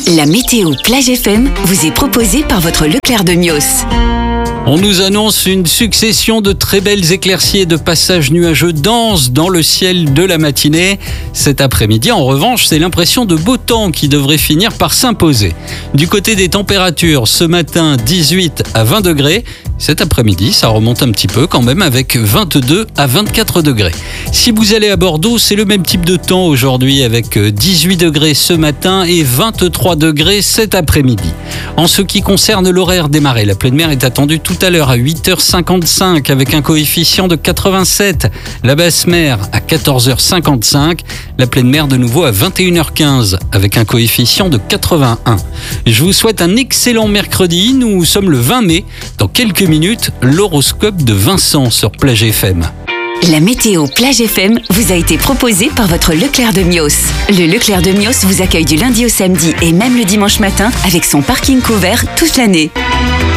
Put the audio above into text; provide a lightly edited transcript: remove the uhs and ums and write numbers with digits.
La météo Plage FM vous est proposée par votre Leclerc de Mios. On nous annonce une succession de très belles éclaircies et de passages nuageux denses dans le ciel de la matinée. Cet après-midi, en revanche, c'est l'impression de beau temps qui devrait finir par s'imposer. Du côté des températures, ce matin, 18 à 20 degrés. Cet après-midi, ça remonte un petit peu quand même avec 22 à 24 degrés. Si vous allez à Bordeaux, c'est le même type de temps aujourd'hui avec 18 degrés ce matin et 23 degrés cet après-midi. En ce qui concerne l'horaire des marées, la pleine mer est attendue tout à l'heure à 8h55 avec un coefficient de 87. La basse mer à 14h55. La pleine mer de nouveau à 21h15 avec un coefficient de 81. Je vous souhaite un excellent mercredi. Nous sommes le 20 mai. Dans quelques minutes, l'horoscope de Vincent sur Plage FM. La météo Plage FM vous a été proposée par votre Leclerc de Mios. Le Leclerc de Mios vous accueille du lundi au samedi et même le dimanche matin avec son parking couvert toute l'année.